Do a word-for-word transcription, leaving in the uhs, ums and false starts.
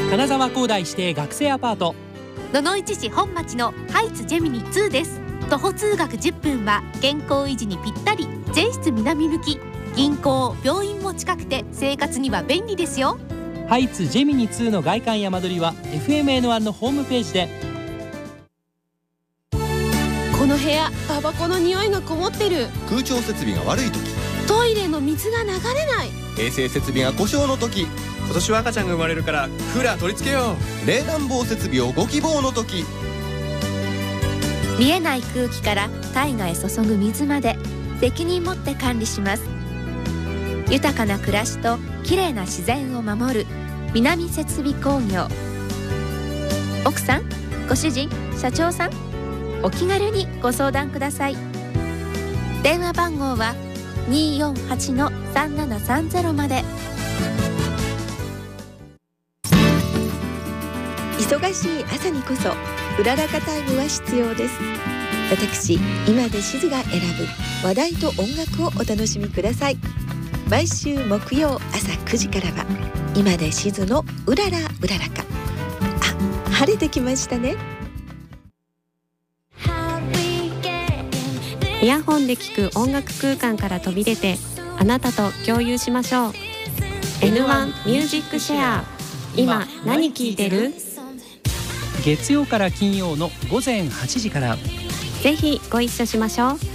金沢工大指定学生アパート、 野々市市本町のハイツジェミニツーです。徒歩通学じゅっぷんは健康維持にぴったり。 J 室南向き、銀行病院も近くて生活には便利ですよ。 ハイツジェミニツーの外観や間取りは エフエムエヌワン のホームページで。 この部屋タバコの匂いがこもってる。 空調設備が悪い時、 トイレの水が流れない。 衛生設備が故障の時、 今年は赤ちゃんが生まれるからクーラー取り付けよう。 冷暖房設備をご希望の時、 見えない空気から体外へ注ぐ水まで責任持って管理します。豊かな暮らしときれいな自然を守る南設備工業。奥さん、ご主人、社長さん、お気軽にご相談ください。電話番号は にーよんはちのさんななさんゼロ まで。 忙しい朝にこそうららかタイムは必要です。私今でしずが選ぶ話題と音楽をお楽しみください。毎週木曜朝くじからは今でしずのうららうららか。あ、晴れてきましたね。 イヤホンで聴く音楽空間から飛び出て、あなたと共有しましょう。 エヌワン ミュージックシェア。今何聴いてる？ 月曜から金曜のごぜんはちじから。 ぜひご一緒しましょう。